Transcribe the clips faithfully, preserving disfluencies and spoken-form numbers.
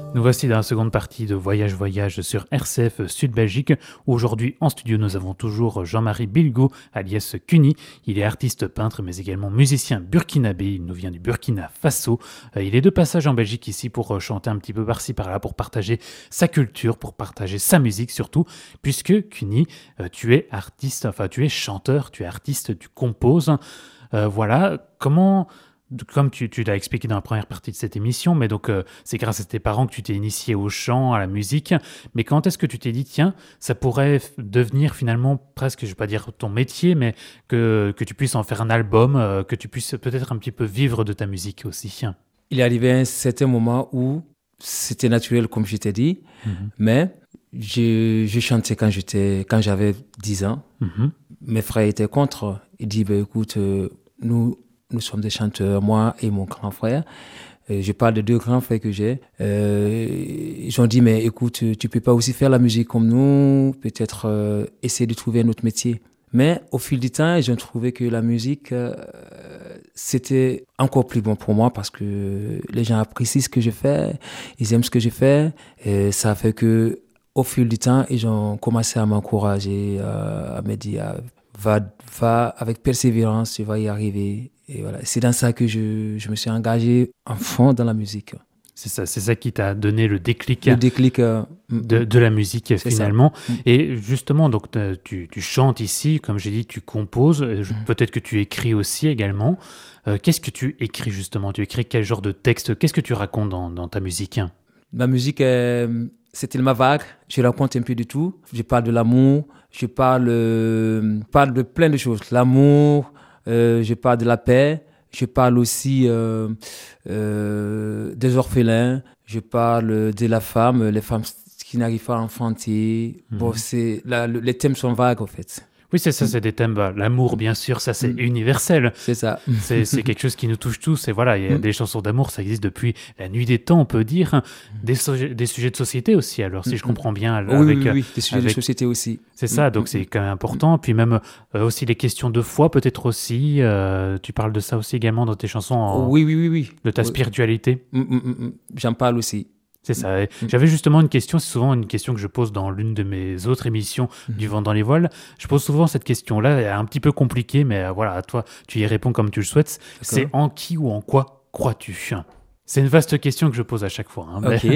Nous voici dans la seconde partie de Voyage Voyage sur R C F Sud Belgique. Aujourd'hui en studio nous avons toujours Jean-Marie Bilgo alias Kuni. Il est artiste peintre mais également musicien burkinabé. Il nous vient du Burkina Faso. Il est de passage en Belgique ici pour chanter un petit peu par-ci par-là, pour partager sa culture, pour partager sa musique surtout. Puisque Kuni, tu es artiste, enfin tu es chanteur, tu es artiste, tu composes. Euh, voilà, comment... Comme tu, tu l'as expliqué dans la première partie de cette émission, mais donc euh, c'est grâce à tes parents que tu t'es initié au chant, à la musique. Mais quand est-ce que tu t'es dit, tiens, ça pourrait f- devenir finalement presque, je ne vais pas dire ton métier, mais que, que tu puisses en faire un album, euh, que tu puisses peut-être un petit peu vivre de ta musique aussi. Il est arrivé un certain moment où c'était naturel, comme je t'ai dit, Mhm. mais je, je chantais quand, j'étais, quand j'avais dix ans. Mhm. Mes frères étaient contre. Ils disent, bah, écoute, euh, nous... Nous sommes des chanteurs, moi et mon grand frère. Euh, je parle de deux grands frères que j'ai. Euh, ils ont dit, mais écoute, tu peux pas aussi faire la musique comme nous, peut-être euh, essayer de trouver un autre métier. Mais au fil du temps, ils ont trouvé que la musique, euh, c'était encore plus bon pour moi parce que les gens apprécient ce que je fais, ils aiment ce que je fais. Et ça fait que au fil du temps, ils ont commencé à m'encourager, euh, à me dire, va, va avec persévérance, tu vas y arriver. Et voilà, c'est dans ça que je, je me suis engagé en fond dans la musique. C'est ça, c'est ça qui t'a donné le déclic, Le déclic euh, de, de la musique c'est finalement. ça. Et justement, donc t'as- tu, tu chantes ici, comme j'ai dit, tu composes, euh, je- Mm. peut-être que tu écris aussi également. Euh, qu'est-ce que tu écris justement? Tu écris quel genre de texte? Qu'est-ce que tu racontes dans, dans ta musique? Ma musique, euh, c'est tellement vague. Je raconte un peu de tout. Je parle de l'amour, je parle, euh, parle de plein de choses. L'amour, euh, je parle de la paix, je parle aussi euh, euh, des orphelins, je parle de la femme, les femmes qui n'arrivent pas à enfanter. Mhm. Bon, c'est, la- le- les thèmes sont vagues en fait. Oui, c'est ça, Mm. c'est des thèmes. bah, L'amour, bien sûr, ça c'est Mm. universel. C'est ça. C'est, c'est quelque chose qui nous touche tous. Et voilà, il y a Mm. des chansons d'amour, ça existe depuis la nuit des temps, on peut dire. Des, suje- des sujets de société aussi, alors, si je Mm. comprends bien. Oui, avec, oui, oui, oui, des sujets avec- de société aussi. C'est ça, Mm, donc mm, c'est quand même important. Puis même euh, aussi les questions de foi, peut-être aussi. euh, tu parles de ça aussi également dans tes chansons, en- Oui, oui, oui, oui. de ta Oui. spiritualité. Mm, mm, mm, mm. J'en parle aussi. C'est ça. Et Mm. j'avais justement une question, c'est souvent une question que je pose dans l'une de mes autres émissions Mm. du Vent dans les voiles. Je pose souvent cette question-là, elle est un petit peu compliquée, mais euh, voilà, toi, tu y réponds comme tu le souhaites. C'est D'accord. en qui ou en quoi crois-tu? C'est une vaste question que je pose à chaque fois. hein, mais- Ok.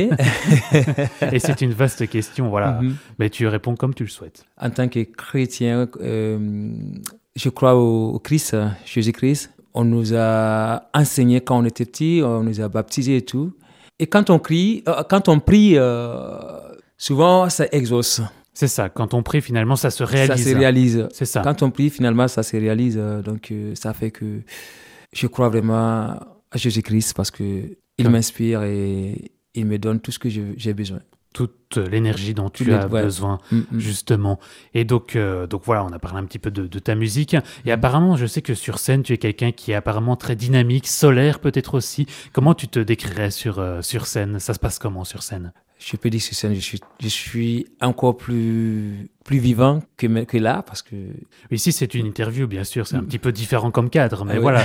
Et c'est une vaste question, voilà. Mhm. Mais tu y réponds comme tu le souhaites. En tant que chrétien, euh, je crois au, au Christ, euh, Jésus-Christ. On nous a enseigné quand on était petit, on nous a baptisés et tout. Et quand on crie, euh, quand on prie, euh, souvent ça exauce, C'est ça, quand on prie, finalement, ça se réalise. ça se réalise. C'est ça. Quand on prie, finalement, ça se réalise. euh, Donc, euh, ça fait que je crois vraiment à Jésus-Christ parce que il Comme- m'inspire et il me donne tout ce que je- j'ai besoin. Toute l'énergie dont tu Tout le- as ouais. besoin, Mm, mm. justement. Et donc, euh, donc voilà, on a parlé un petit peu de, de ta musique. Et Mm. apparemment, je sais que sur scène, tu es quelqu'un qui est apparemment très dynamique, solaire peut-être aussi. Comment tu te décrirais sur, euh, sur scène? Ça se passe comment sur scène? Je peux dire sur scène, je suis, je suis encore plus, plus vivant que, me- que là parce que Ici, c'est une interview, bien sûr. C'est un Mm. petit peu différent comme cadre, mais Ah oui. voilà.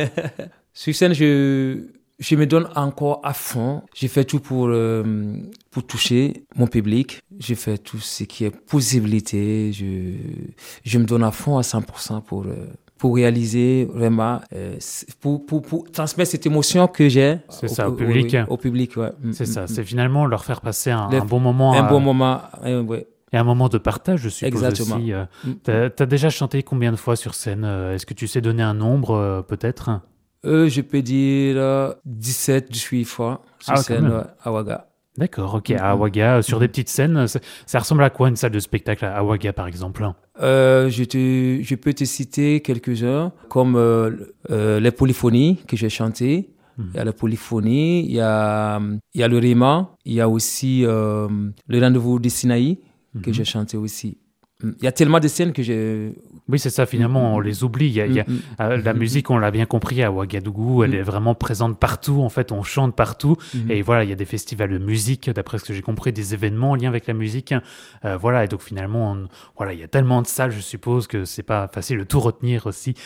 sur scène, je, je me donne encore à fond. Je fais tout pour, euh, pour toucher mon public. Je fais tout ce qui est possibilité. Je, je me donne à fond à cent pour cent pour, euh, pour réaliser vraiment, euh, c- pour, pour, pour transmettre cette émotion que j'ai. C'est ça, au public. oui, au public, ouais. Mm, C'est mm, ça, mm. c'est finalement leur faire passer un, Le- un bon moment. Un à- bon moment. euh, ouais. Et un moment de partage, je suppose Exactement. aussi. euh. Mm. T'as, t'as déjà chanté combien de fois sur scène? euh, Est-ce que tu sais donner un nombre, euh, peut-être? Euh, je peux dire euh, dix-sept, dix-huit fois sur Ah, quand scène même. ouais, à Ouaga. D'accord, ok. Mhm. À Awaga, euh, sur des petites scènes, euh, ça, ça ressemble à quoi une salle de spectacle à Awaga, par exemple? Euh, je, te, je peux te citer quelques-uns, comme euh, euh, les polyphonies que j'ai chantées. Mhm. Il y a la polyphonie, il y a, il y a le Réma, il y a aussi euh, le rendez-vous de Sinaï que Mhm. j'ai chanté aussi. Il y a tellement de scènes que j'ai... Oui, c'est ça, finalement, on les oublie. Il y a- il y a- Mm, mm. euh, la musique, on l'a bien compris, à Ouagadougou, elle Mm. est vraiment présente partout. En fait, on chante partout. Mhm. Et voilà, il y a des festivals de musique, d'après ce que j'ai compris, des événements en lien avec la musique. Euh, voilà, et donc finalement, on- voilà, il y a tellement de salles, je suppose, que c'est pas facile de tout retenir aussi.